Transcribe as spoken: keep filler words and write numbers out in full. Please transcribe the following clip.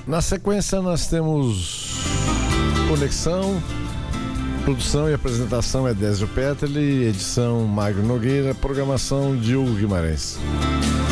Na sequência nós temos Conexão, produção e apresentação é Désio Petrli, edição Magno Nogueira, programação de Hugo Guimarães.